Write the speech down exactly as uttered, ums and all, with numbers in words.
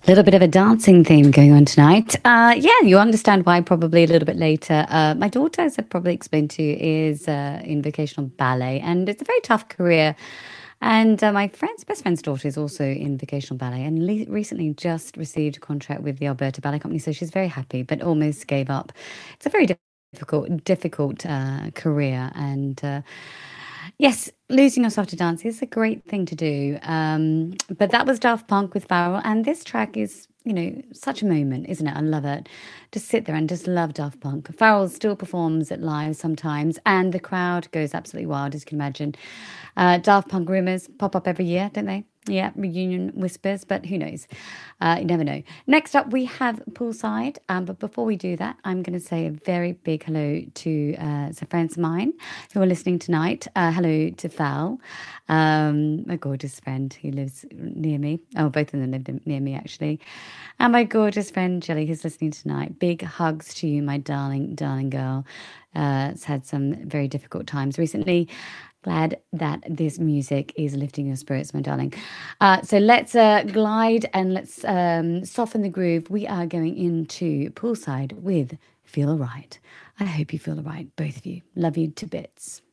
Little bit of a dancing theme going on tonight. Uh, yeah, you understand why probably a little bit later. Uh, my daughter, as I probably explained to you, is uh, in vocational ballet, and it's a very tough career. And uh, my friend's best friend's daughter is also in vocational ballet, and le- recently just received a contract with the Alberta Ballet Company, so she's very happy, but almost gave up. It's a very difficult, difficult uh, career, and uh, yes, losing yourself to dance is a great thing to do. Um, but that was Daft Punk with Farrell, and this track is, you know, such a moment, isn't it? I love it. Just sit there and just love Daft Punk. Farrell still performs at live sometimes, and the crowd goes absolutely wild, as you can imagine. Uh, Daft Punk rumors pop up every year, don't they? Yeah, reunion whispers, but who knows? Uh, you never know. Next up, we have Poolside. Um, but before we do that, I'm going to say a very big hello to uh, some friends of mine who are listening tonight. Uh, hello to Val, um, my gorgeous friend who lives near me. Oh, both of them live near me, actually. And my gorgeous friend Jelly, who's listening tonight. Big hugs to you, my darling, darling girl. Uh, it's had some very difficult times recently. Glad that this music is lifting your spirits, my darling. Uh, so let's uh, glide and let's um, soften the groove. We are going into Poolside with Feel Alright. I hope you feel alright, both of you. Love you to bits.